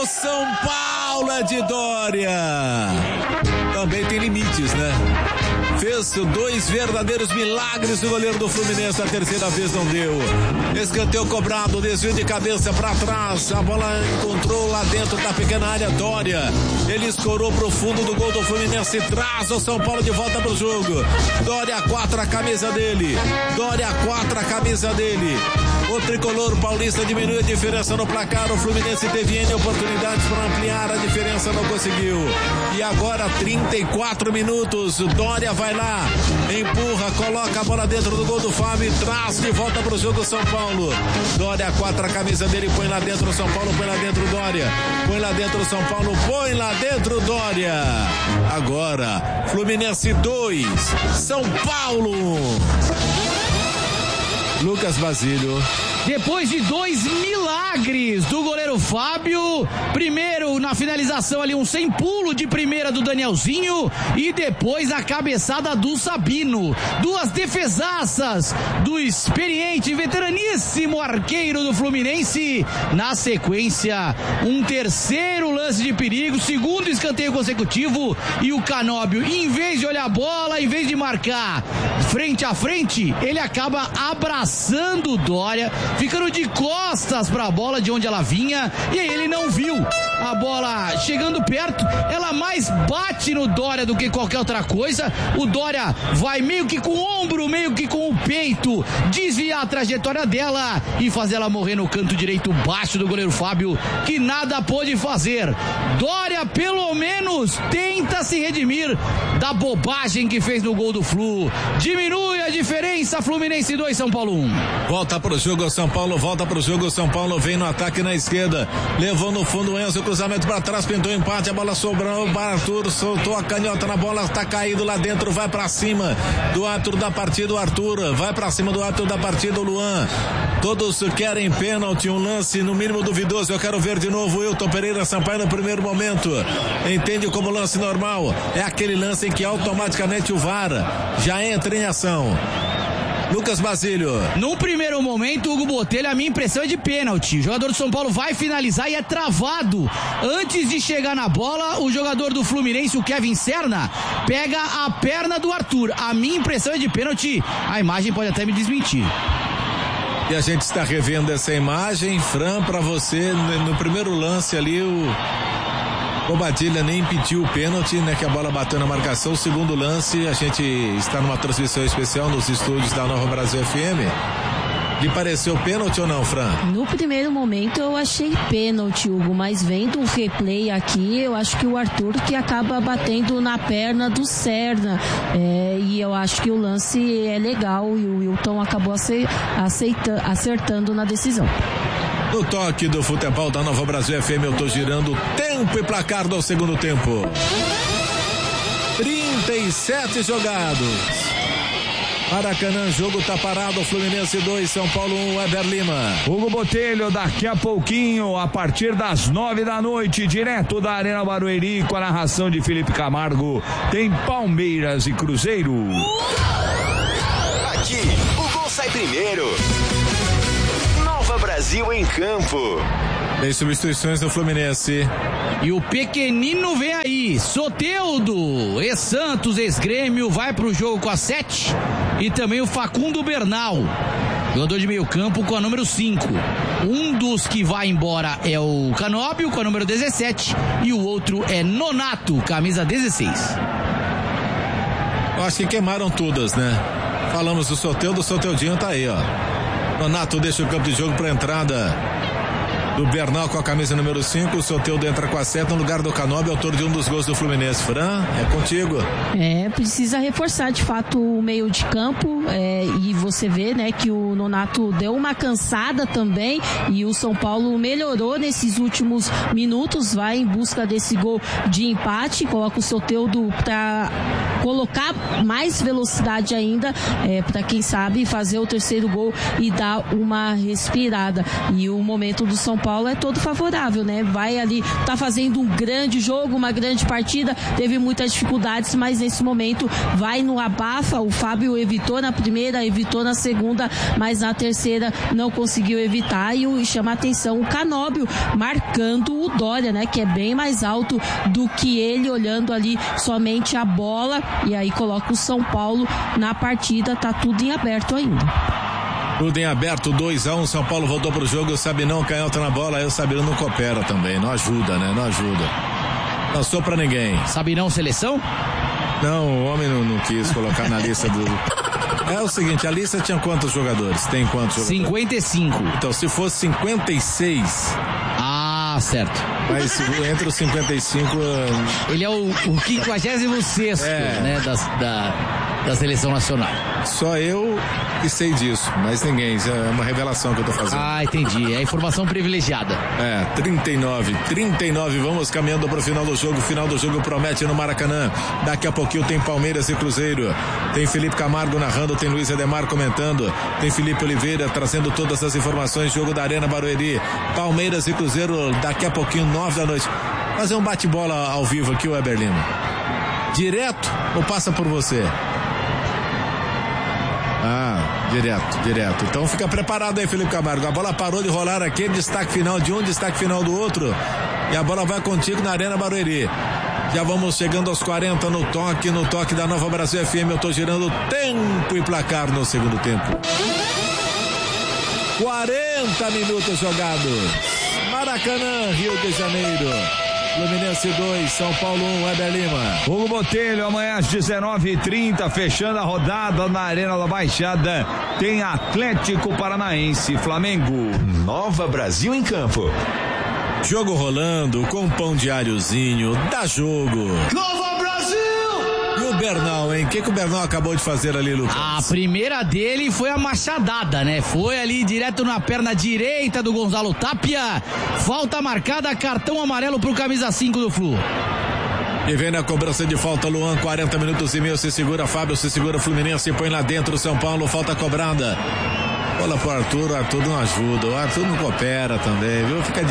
O São Paulo é de Dória. Também tem limites, né? Fez 2 verdadeiros milagres do goleiro do Fluminense, a terceira vez não deu. Escanteio cobrado, desvio de cabeça para trás, a bola encontrou lá dentro da pequena área Dória. Ele escorou pro fundo do gol do Fluminense, traz o São Paulo de volta pro jogo. Dória 4 a camisa dele. Dória 4 a camisa dele. O tricolor paulista diminui a diferença no placar. O Fluminense teve N oportunidades para ampliar a diferença, não conseguiu. E agora 34 minutos, Dória vai lá, empurra, coloca a bola dentro do gol do Fábio e traz de volta pro jogo São Paulo. Dória 4 a camisa dele, põe lá dentro São Paulo, põe lá dentro Dória, põe lá dentro São Paulo, põe lá dentro Dória. Agora Fluminense 2, São Paulo 1. Lucas Basílio. Depois de 2 milagres do goleiro Fábio, primeiro na finalização ali um sem pulo de primeira do Danielzinho e depois a cabeçada do Sabino. 2 defesaças do experiente, veteraníssimo arqueiro do Fluminense. Na sequência, um terceiro lance de perigo, segundo escanteio consecutivo e o Canóbio, em vez de olhar a bola, em vez de marcar frente a frente, ele acaba abraçando o Dória, ficando de costas para a bola de onde ela vinha, e aí ele não viu a bola chegando perto, ela mais bate no Dória do que qualquer outra coisa. O Dória vai meio que com o ombro, meio que com o peito, desviar a trajetória dela e fazer ela morrer no canto direito baixo do goleiro Fábio, que nada pôde fazer. Dória pelo menos tenta se redimir da bobagem que fez no gol do Flu. Diminui a diferença, Fluminense 2, São Paulo 1. Volta pro jogo São Paulo, volta pro jogo São Paulo, vem no ataque na esquerda, levou no fundo o Enzo, cruzamento pra trás, pintou empate, a bola sobrou para Arthur, soltou a canhota na bola, tá caído lá dentro, vai pra cima do árbitro da partida, o Arthur, vai pra cima do árbitro da partida, o Luan. Todos querem pênalti, um lance no mínimo duvidoso, eu quero ver de novo o Wilton Pereira Sampaio no primeiro momento, entende como lance normal, é aquele lance em que automaticamente o VAR já entra em ação. Lucas Basílio. No primeiro momento, Hugo Botelho, a minha impressão é de pênalti. O jogador do São Paulo vai finalizar e é travado. Antes de chegar na bola, o jogador do Fluminense, o Kevin Serna, pega a perna do Arthur. A minha impressão é de pênalti. A imagem pode até me desmentir. E a gente está revendo essa imagem. Fran, para você, no primeiro lance ali, o Bobadilha nem pediu o pênalti, né? Que a bola bateu na marcação. O segundo lance, a gente está numa transmissão especial nos estúdios da Nova Brasil FM. Lhe pareceu pênalti ou não, Fran? No primeiro momento eu achei pênalti, Hugo, mas vendo o replay aqui, eu acho que o Arthur que acaba batendo na perna do Serna, e eu acho que o lance é legal e o Wilton acabou acertando na decisão. No toque do futebol da Nova Brasil FM, eu tô girando tempo e placar do segundo tempo. 37 jogados. Maracanã, jogo tá parado, Fluminense 2, São Paulo 1, Weber Lima. Hugo Botelho, daqui a pouquinho, a partir das 9 da noite, direto da Arena Barueri, com a narração de Felipe Camargo, tem Palmeiras e Cruzeiro. Aqui, o gol sai primeiro. Nova Brasil em campo. Tem substituições no Fluminense. E o pequenino vem aí, Soteldo, ex-Santos, ex-Grêmio, vai pro jogo com a 7. E também o Facundo Bernal, jogador de meio campo com a número 5. Um dos que vai embora é o Canóbio com a número 17 e o outro é Nonato, camisa 16. Eu acho que queimaram todas, né? Falamos do Soteldo, o Soteldinho tá aí, ó. Nonato deixa o campo de jogo para entrada do Bernal com a camisa número 5, o Soteldo entra com a 7 no lugar do Canóbio, autor de um dos gols do Fluminense. Fran, é contigo. Precisa reforçar de fato o meio de campo, e você vê, né, que o Nonato deu uma cansada também e o São Paulo melhorou nesses últimos minutos, vai em busca desse gol de empate, coloca o Soteldo para colocar mais velocidade ainda, para quem sabe fazer o terceiro gol e dar uma respirada. E o momento do São Paulo é todo favorável, né? Vai ali, tá fazendo um grande jogo, uma grande partida, teve muitas dificuldades, mas nesse momento vai no abafa. O Fábio evitou na primeira, evitou na segunda, mas na terceira não conseguiu evitar. E chama a atenção o Canóbio marcando o Dória, né? Que é bem mais alto do que ele, olhando ali somente a bola, e aí coloca o São Paulo na partida. Tá tudo em aberto ainda. Tudo em aberto, 2-1, São Paulo voltou pro jogo, o Sabinão canhota na bola, aí o Sabinão não coopera também, não ajuda, né? Não ajuda. Não sou pra ninguém. Sabinão seleção? Não, o homem não quis colocar na lista do... É o seguinte, a lista tinha quantos jogadores? Tem quantos jogadores? 55. Então, se fosse 56... Ah, certo. Mas entre os 55... Ele é o 56º, né, da seleção nacional. Só eu que sei disso, mas ninguém. É uma revelação que eu tô fazendo. Ah, entendi. É informação privilegiada. 39. Vamos caminhando pro final do jogo. Final do jogo promete no Maracanã. Daqui a pouquinho tem Palmeiras e Cruzeiro. Tem Felipe Camargo narrando, tem Luiz Edemar comentando, tem Felipe Oliveira trazendo todas as informações. Jogo da Arena Barueri. Palmeiras e Cruzeiro daqui a pouquinho, 9 da noite. Fazer um bate-bola ao vivo aqui, o Weber Lima. Direto ou passa por você? Direto. Então fica preparado aí, Felipe Camargo. A bola parou de rolar aqui, destaque final de um, destaque final do outro. E a bola vai contigo na Arena Barueri. Já vamos chegando aos 40 no toque da Nova Brasil FM. Eu tô girando tempo e placar no segundo tempo. 40 minutos jogados. Maracanã, Rio de Janeiro. Fluminense 2, São Paulo 1, Weber Lima. Hugo Botelho, amanhã às 19h30, fechando a rodada na Arena da Baixada, tem Atlético Paranaense, Flamengo. Nova Brasil em campo. Jogo rolando, com pão diáriozinho, dá jogo. Nova Brasil! E o Bernal, hein? O que o Bernal acabou de fazer ali, Lucas? A primeira dele foi a machadada, né? Foi ali direto na perna direita do Gonzalo Tapia. Falta marcada, cartão amarelo pro camisa 5 do Flu. E vem na cobrança de falta, Luan, 40 minutos e meio, se segura Fábio, se segura Fluminense, põe lá dentro São Paulo, falta cobrada. Bola pro Arthur, o Arthur não ajuda, o Arthur não coopera também, viu? Fica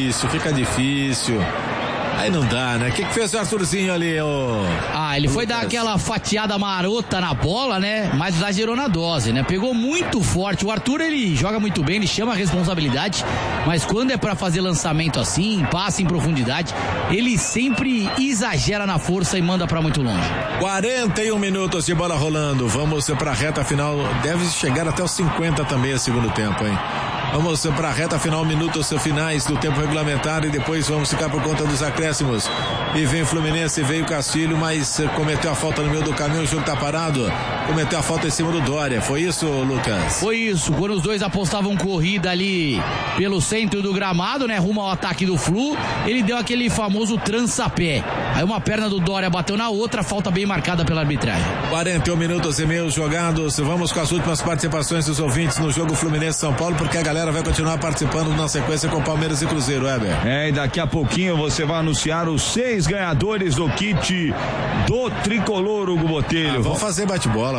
difícil. Aí não dá, né? O que fez o Arthurzinho ali, ele foi dar aquela fatiada marota na bola, né? Mas exagerou na dose, né? Pegou muito forte. O Arthur, ele joga muito bem, ele chama a responsabilidade, mas quando é pra fazer lançamento assim, passe em profundidade, ele sempre exagera na força e manda pra muito longe. 41 minutos de bola rolando. Vamos pra reta final. Deve chegar até os 50 também, o segundo tempo, hein? Vamos para a reta final, minutos finais do tempo regulamentar, e depois vamos ficar por conta dos acréscimos. E vem o Fluminense, veio o Castilho, mas cometeu a falta no meio do caminho, o jogo tá parado. Cometeu a falta em cima do Dória. Foi isso, Lucas? Foi isso, quando os dois apostavam corrida ali pelo centro do gramado, né, rumo ao ataque do Flu, ele deu aquele famoso trança-pé. Aí uma perna do Dória bateu na outra, falta bem marcada pela arbitragem. 41 minutos e meio jogados. Vamos com as últimas participações dos ouvintes no jogo Fluminense-São Paulo, porque a galera vai continuar participando na sequência com Palmeiras e Cruzeiro, Weber. E daqui a pouquinho você vai anunciar os 6 ganhadores do kit do Tricolor, Hugo Botelho. Vamos fazer bate-bola.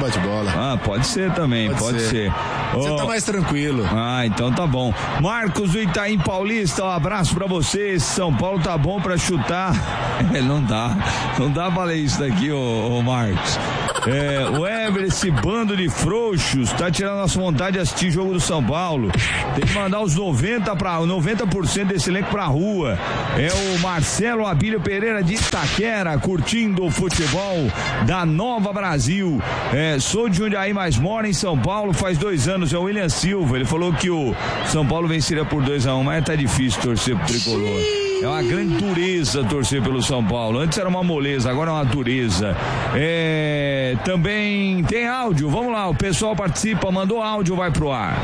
Pode ser também, pode ser. Você tá mais tranquilo. Então tá bom. Marcos do Itaim Paulista, um abraço pra vocês. São Paulo tá bom pra chutar. Não dá pra ler isso daqui, ô Marcos. O Weber, esse bando de frouxos, tá tirando nossa vontade de assistir jogo do São Paulo. Tem que mandar os 90% desse elenco pra rua. É o Marcelo Abílio Pereira de Itaquera, curtindo o futebol da Nova Brasil. Sou de Jundiaí, mas moro em São Paulo faz 2 anos. É o William Silva. Ele falou que o São Paulo venceria por 2-1, mas tá difícil torcer pro Tricolor. É uma grande dureza torcer pelo São Paulo. Antes era uma moleza, agora é uma dureza. Também tem áudio. Vamos lá, o pessoal participa, mandou áudio, vai pro ar.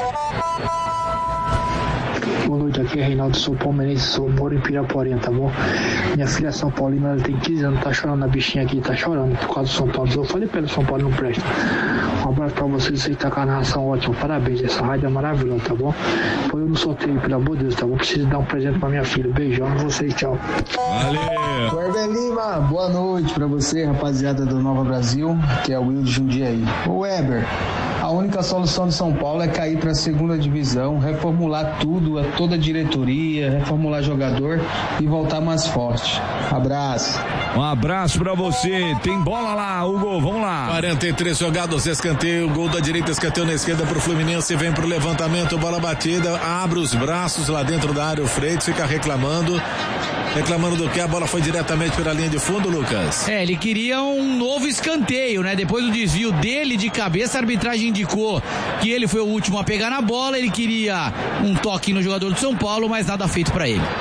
Boa noite, aqui é Reinaldo, sou palmeirense, moro em Piraporinha, tá bom? Minha filha é São Paulina, ela tem 15 anos, tá chorando, a bichinha aqui tá chorando por causa do São Paulo. Eu falei pra ela, São Paulo não presta. Um Um abraço pra vocês que tá com a narração ótima. Parabéns, essa rádio é maravilhosa, tá bom? Foi eu no sorteio, pelo amor de Deus, tá bom? Preciso dar um presente pra minha filha. Beijão pra vocês, tchau. Valeu! Weber Lima, boa noite pra você, rapaziada do Nova Brasil, que é o Will de Jundiaí. Ô Weber, a única solução de São Paulo é cair pra segunda divisão, reformular tudo, toda a diretoria, reformular jogador e voltar mais forte. Abraço. Um abraço pra você. Tem bola lá, Hugo, vamos lá. 43 jogados, escanteio, gol da direita, escanteio na esquerda pro Fluminense, vem pro levantamento, bola batida, abre os braços lá dentro da área, o Freitas fica reclamando do que a bola foi diretamente pela linha de fundo, Lucas. Ele queria um novo escanteio, né? Depois do desvio dele de cabeça, a arbitragem indicou que ele foi o último a pegar na bola, ele queria um toque no jogador do São Paulo, mas nada feito pra ele.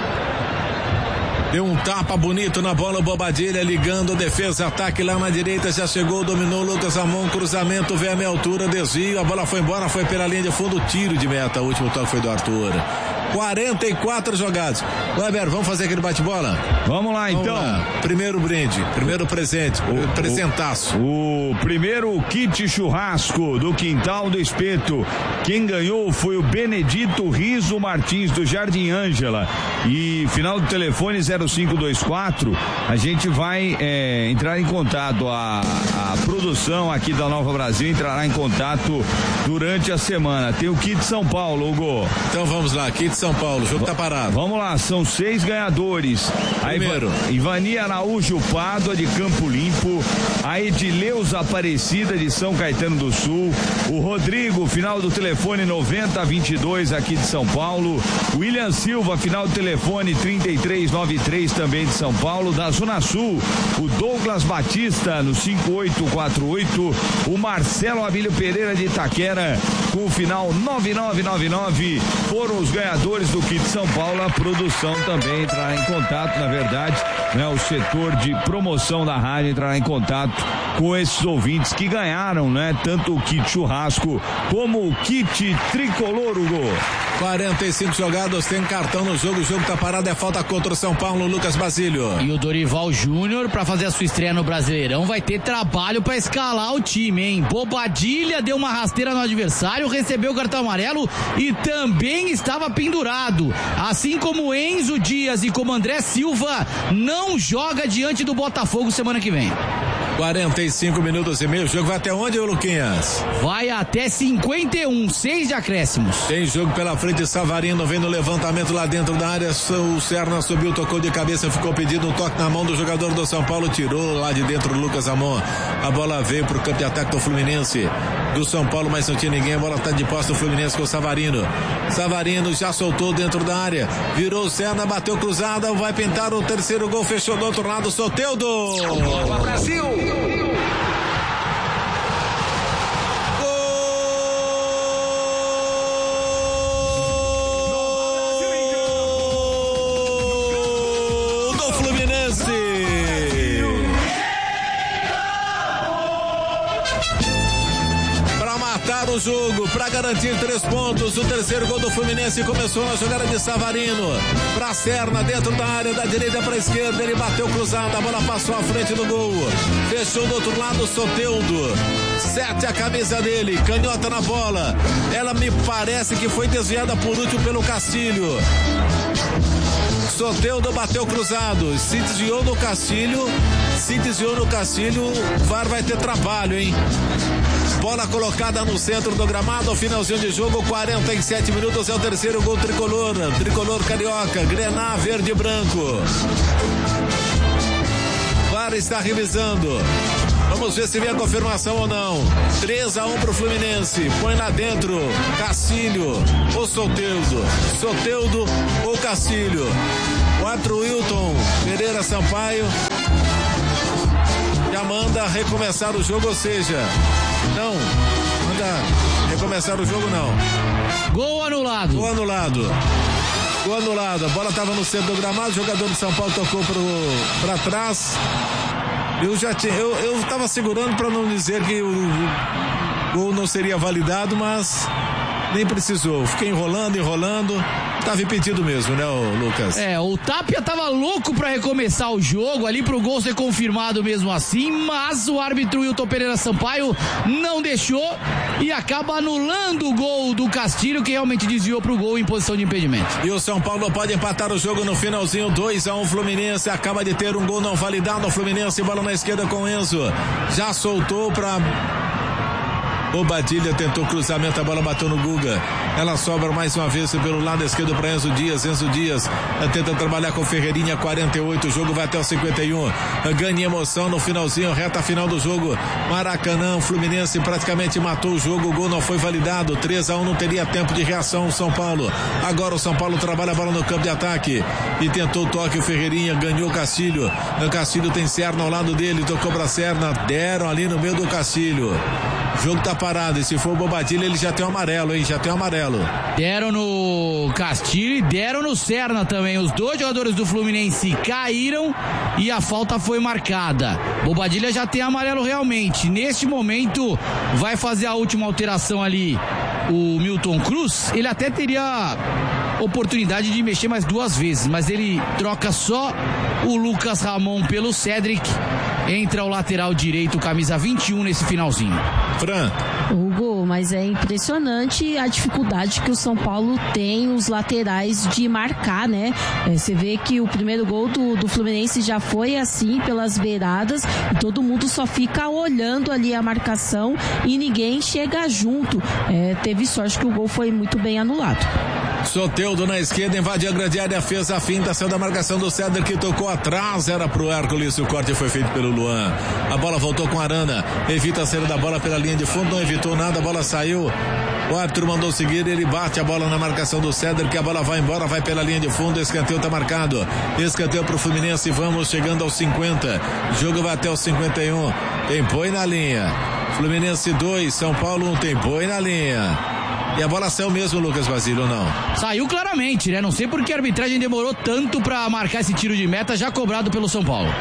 Deu um tapa bonito na bola, o Bobadilha ligando, defesa, ataque lá na direita, já chegou, dominou Lucas Ramon, cruzamento, vem a meia altura, desvio, a bola foi embora, foi pela linha de fundo, tiro de meta, o último toque foi do Arthur. 44 jogados. Weber, vamos fazer aquele bate-bola? Vamos lá, então. Lá. Primeiro brinde, primeiro presente, presentaço. O primeiro kit churrasco do Quintal do Espeto. Quem ganhou foi o Benedito Riso Martins, do Jardim Ângela. E final do telefone 0524. A gente vai entrar em contato. A produção aqui da Nova Brasil entrará em contato durante a semana. Tem o kit São Paulo, Hugo. Então vamos lá, kit São Paulo, o jogo tá parado. Vamos lá, são 6 ganhadores. Primeiro, Ivani Araújo Pádua, de Campo Limpo. A Edileuza Aparecida, de São Caetano do Sul. O Rodrigo, final do telefone 9022, aqui de São Paulo. William Silva, final do telefone 3393, também de São Paulo. Da Zona Sul, o Douglas Batista, no 5848. O Marcelo Abílio Pereira, de Itaquera, com o final 9999. Foram os ganhadores do kit São Paulo. A produção também entrará em contato, na verdade, né? O setor de promoção da rádio entrará em contato com esses ouvintes que ganharam, né? Tanto o kit churrasco como o kit tricolor, Hugo. 45 jogados, tem cartão no jogo, o jogo tá parado, é falta contra o São Paulo, Lucas Basílio. E o Dorival Júnior, pra fazer a sua estreia no Brasileirão, vai ter trabalho pra escalar o time, hein? Bobadilha deu uma rasteira no adversário, recebeu o cartão amarelo e também estava pendurado. Assim como Enzo Dias e como André Silva, não joga diante do Botafogo semana que vem. 45 minutos e meio, o jogo vai até onde, Luquinhas? Vai até 51, 6 de acréscimos. Tem jogo pela frente, Savarino vem no levantamento lá dentro da área, o Serna subiu, tocou de cabeça, ficou pedindo um toque na mão do jogador do São Paulo, tirou lá de dentro o Lucas Ramon. A bola veio pro campo de ataque do Fluminense, do São Paulo, mas não tinha ninguém, a bola tá de posse do Fluminense com o Savarino. Savarino já soltou dentro da área, virou o Serna, bateu cruzada, vai pintar o terceiro gol, fechou do outro lado, Soteldo. Nova Brasil! O jogo para garantir 3 pontos. O terceiro gol do Fluminense começou na jogada de Savarino para Serna, dentro da área, da direita para a esquerda, ele bateu cruzada, a bola passou à frente do gol, fechou do outro lado Soteldo, 7 a camisa dele, canhota na bola, ela me parece que foi desviada por último pelo Castilho. Soteldo bateu cruzado, se desviou no Castilho, o VAR vai ter trabalho, hein? Bola colocada no centro do gramado, finalzinho de jogo, 47 minutos, é o terceiro gol tricolor carioca, grená verde e branco. VAR está revisando. Vamos ver se vem a confirmação ou não. 3-1 pro Fluminense. Põe lá dentro Castilho ou Soteldo ou Castilho. 4 Wilton Pereira Sampaio. Já manda recomeçar o jogo, ou seja, não, manda recomeçar o jogo não. Gol anulado. A bola estava no centro do gramado, o jogador de São Paulo tocou para trás. Eu estava segurando para não dizer que o gol não seria validado, mas nem precisou. Fiquei enrolando. tava impedido mesmo, né, Lucas? O Tapia tava louco pra recomeçar o jogo ali, pro gol ser confirmado mesmo assim, mas o árbitro Wilton Pereira Sampaio não deixou e acaba anulando o gol do Castilho, que realmente desviou pro gol em posição de impedimento. E o São Paulo pode empatar o jogo no finalzinho, 2-1, Fluminense acaba de ter um gol não validado, o Fluminense, bola na esquerda com Enzo, já soltou pra Bobadilha, tentou cruzamento, a bola bateu no Guga, ela sobra mais uma vez pelo lado esquerdo para Enzo Dias tenta trabalhar com Ferreirinha, 48, o jogo vai até o 51, ganha emoção no finalzinho, reta final do jogo, Maracanã, o Fluminense praticamente matou o jogo, o gol não foi validado, 3-1, não teria tempo de reação o São Paulo, agora o São Paulo trabalha a bola no campo de ataque, e tentou o toque, o Ferreirinha, ganhou o Castilho tem Serna ao lado dele, tocou pra Serna, deram ali no meio do Castilho, o jogo tá parado, e se for o Bobadilha ele já tem o amarelo, hein? Já tem o amarelo. Deram no Castilho e deram no Serna também. Os dois jogadores do Fluminense caíram e a falta foi marcada. Bobadilha já tem amarelo realmente. Neste momento vai fazer a última alteração ali o Milton Cruz. Ele até teria oportunidade de mexer mais 2 vezes, mas ele troca só o Lucas Ramon pelo Cedric. Entra o lateral direito, camisa 21 nesse finalzinho. Fran. Hugo, mas é impressionante a dificuldade que o São Paulo tem, os laterais, de marcar, né? Você vê que o primeiro gol do Fluminense já foi assim, pelas beiradas, e todo mundo só fica olhando ali a marcação e ninguém chega junto. Teve sorte que o gol foi muito bem anulado. Soteldo na esquerda, invadiu a grande área, fez a finta, saiu da marcação do Cedric, que tocou atrás, era pro Hércules, o corte foi feito pelo Luan. A bola voltou com Arana, evita a saída da bola pela linha de fundo, não evitou nada, a bola saiu, o árbitro mandou seguir, ele bate a bola na marcação do Cedric, a bola vai embora, vai pela linha de fundo, escanteio tá marcado, escanteio pro Fluminense, vamos chegando aos 50, o jogo vai até os 51, tem boi na linha, Fluminense 2, São Paulo 1, tem boi na linha. E a bola saiu mesmo, Lucas Basílio, ou não? Saiu claramente, né? Não sei por que a arbitragem demorou tanto pra marcar esse tiro de meta já cobrado pelo São Paulo.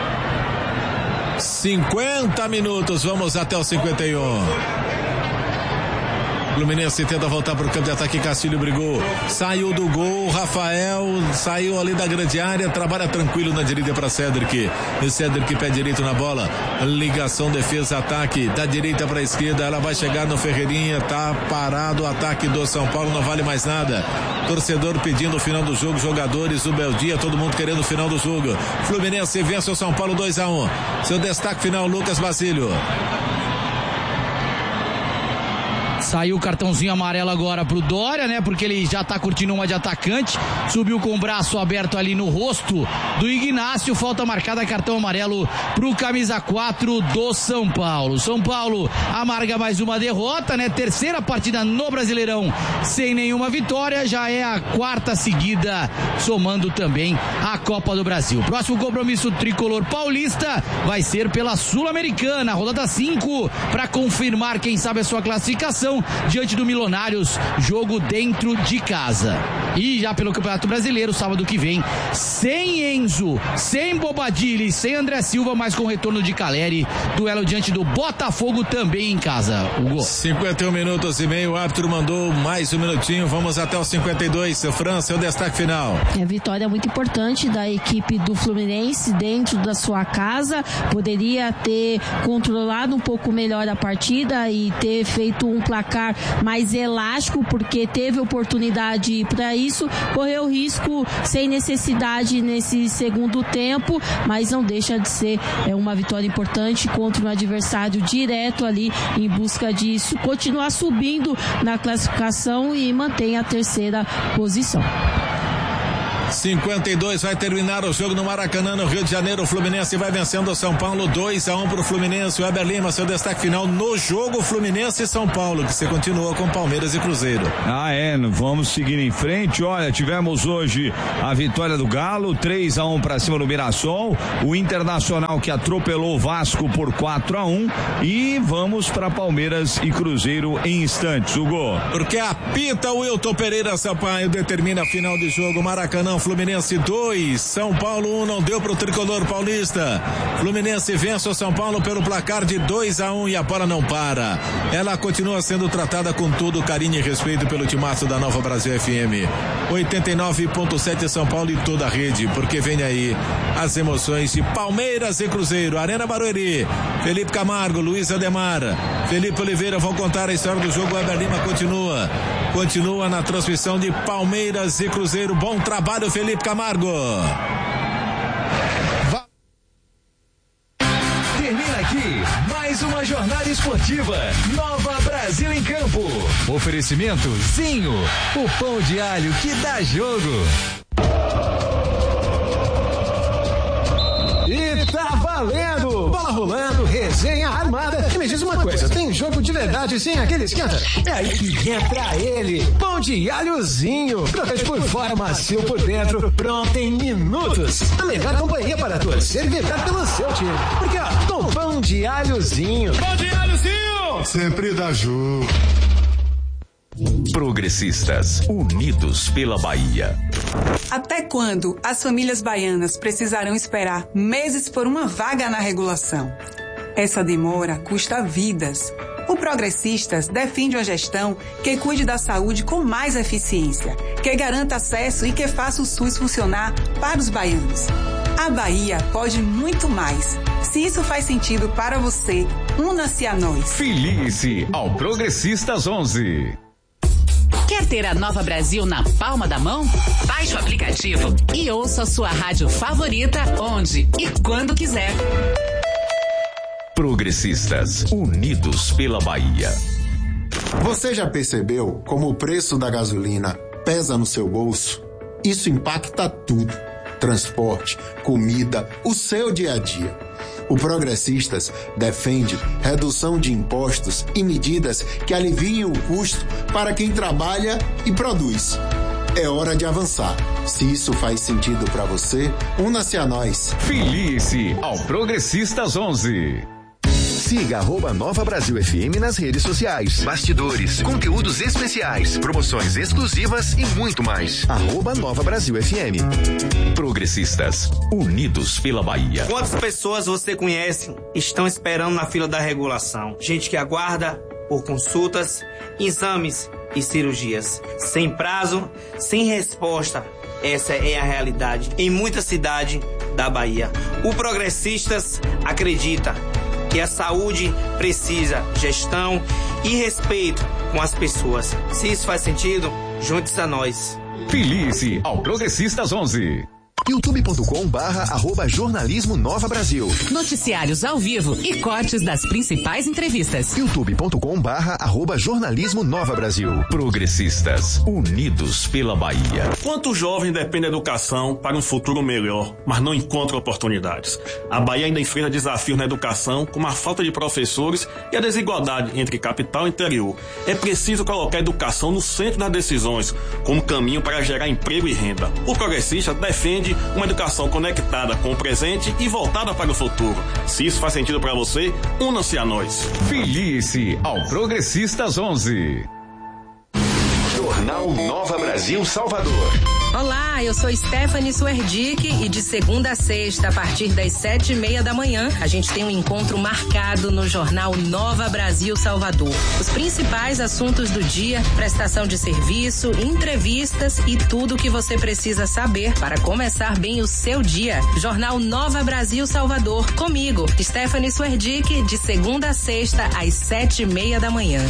50 minutos, vamos até o 51. Fluminense tenta voltar para o campo de ataque, Castilho brigou, saiu do gol, Rafael saiu ali da grande área, trabalha tranquilo na direita para Cedric, e Cedric pé direito na bola, ligação, defesa, ataque, da direita para a esquerda, ela vai chegar no Ferreirinha, tá parado o ataque do São Paulo, não vale mais nada, torcedor pedindo o final do jogo, jogadores, o Beldia, todo mundo querendo o final do jogo, Fluminense vence o São Paulo 2-1, seu destaque final, Lucas Basílio. Saiu o cartãozinho amarelo agora pro Dória, né? Porque ele já tá curtindo uma de atacante. Subiu com o braço aberto ali no rosto do Ignácio. Falta marcada, cartão amarelo pro camisa 4 do São Paulo. São Paulo amarga mais uma derrota, né? Terceira partida no Brasileirão sem nenhuma vitória. Já é a 4ª seguida, somando também a Copa do Brasil. Próximo compromisso tricolor paulista vai ser pela Sul-Americana, rodada 5, para confirmar, quem sabe, a sua classificação diante do Milionários, jogo dentro de casa. E já pelo Campeonato Brasileiro, sábado que vem, sem Enzo, sem Bobadilha e sem André Silva, mas com o retorno de Caleri, duelo diante do Botafogo também em casa. Hugo. 51 minutos e meio, o árbitro mandou mais um minutinho, vamos até os 52, seu França, o destaque final. Vitória muito importante da equipe do Fluminense dentro da sua casa, poderia ter controlado um pouco melhor a partida e ter feito um placar mais elástico, porque teve oportunidade para isso, correu risco sem necessidade nesse segundo tempo, mas não deixa de ser uma vitória importante contra um adversário direto ali, em busca de continuar subindo na classificação e mantém a 3ª posição. 52, vai terminar o jogo no Maracanã, no Rio de Janeiro. O Fluminense vai vencendo o São Paulo 2-1 pro Fluminense. O Weber Lima, seu destaque final no jogo Fluminense e São Paulo, que você continua com Palmeiras e Cruzeiro. Vamos seguir em frente. Olha, tivemos hoje a vitória do Galo, 3-1 pra cima do Mirassol. O Internacional que atropelou o Vasco por 4-1. E vamos pra Palmeiras e Cruzeiro em instantes, Hugo. Porque apita o Wilton Pereira Sampaio, determina a final de jogo. Maracanã, Fluminense 2, São Paulo 1, não deu pro tricolor paulista. Fluminense vence o São Paulo pelo placar de 2-1 e a bola não para. Ela continua sendo tratada com todo carinho e respeito pelo timaço da Nova Brasil FM. 89.7 São Paulo e toda a rede, porque vem aí as emoções de Palmeiras e Cruzeiro. Arena Barueri, Felipe Camargo, Luiz Ademar, Felipe Oliveira vão contar a história do jogo. Weber Lima continua na transmissão de Palmeiras e Cruzeiro. Bom trabalho, Felipe Camargo. Termina aqui mais uma jornada esportiva. Nova Brasil em Campo. Oferecimento Zinho, o pão de alho que dá jogo. E tá valendo! Bola rolando, resenha armada. E me diz uma coisa, tem jogo de verdade sem aquele esquenta? É aí que entra ele, pão de alhozinho. Crocante por fora, macio por dentro, pronto em minutos. A melhor companhia para torcer e vibrar pelo seu time. Porque ó, com pão de alhozinho. Pão de alhozinho! Sempre dá jogo. Progressistas, unidos pela Bahia. Até quando as famílias baianas precisarão esperar meses por uma vaga na regulação? Essa demora custa vidas. O Progressistas defende uma gestão que cuide da saúde com mais eficiência, que garanta acesso e que faça o SUS funcionar para os baianos. A Bahia pode muito mais. Se isso faz sentido para você, una-se a nós. Filie-se ao Progressistas 11. Quer ter a Nova Brasil na palma da mão? Baixe o aplicativo e ouça a sua rádio favorita onde e quando quiser. Progressistas, unidos pela Bahia. Você já percebeu como o preço da gasolina pesa no seu bolso? Isso impacta tudo: transporte, comida, o seu dia a dia. O Progressistas defende redução de impostos e medidas que aliviem o custo para quem trabalha e produz. É hora de avançar. Se isso faz sentido para você, una-se a nós. Filie-se ao Progressistas 11. Siga @Nova Brasil FM nas redes sociais. Bastidores, conteúdos especiais, promoções exclusivas e muito mais. @Nova Brasil FM. Progressistas, unidos pela Bahia. Quantas pessoas você conhece estão esperando na fila da regulação? Gente que aguarda por consultas, exames e cirurgias. Sem prazo, sem resposta. Essa é a realidade em muita cidade da Bahia. O Progressistas acredita que a saúde precisa gestão e respeito com as pessoas. Se isso faz sentido, junte-se a nós. Filie-se ao Progressistas 11. youtube.com/jornalismo Nova Brasil. Noticiários ao vivo e cortes das principais entrevistas. youtube.com/jornalismo Nova Brasil. Progressistas, unidos pela Bahia. Quantos jovens dependem da educação para um futuro melhor, mas não encontram oportunidades? A Bahia ainda enfrenta desafios na educação, como a falta de professores e a desigualdade entre capital e interior. É preciso colocar a educação no centro das decisões, como caminho para gerar emprego e renda. O Progressista defende uma educação conectada com o presente e voltada para o futuro. Se isso faz sentido para você, una-se a nós. Filie-se ao Progressistas 11. Jornal Nova Brasil Salvador. Olá, eu sou Stephanie Suerdick e de segunda a sexta, a partir das 7:30 da manhã, a gente tem um encontro marcado no Jornal Nova Brasil Salvador. Os principais assuntos do dia, prestação de serviço, entrevistas e tudo o que você precisa saber para começar bem o seu dia. Jornal Nova Brasil Salvador, comigo, Stephanie Suerdick, de segunda a sexta, às 7:30 da manhã.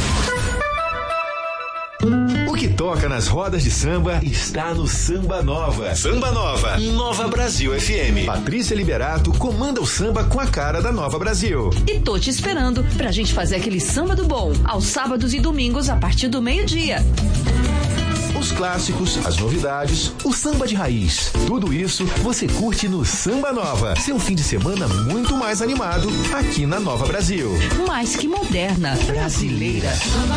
O que toca nas rodas de samba está no Samba Nova. Samba Nova, Nova Brasil FM. Patrícia Liberato comanda o samba com a cara da Nova Brasil. E tô te esperando pra gente fazer aquele samba do bom, aos sábados e domingos a partir do meio-dia. Os clássicos, as novidades, o samba de raiz. Tudo isso você curte no Samba Nova. Seu fim de semana muito mais animado aqui na Nova Brasil. Mais que moderna, brasileira.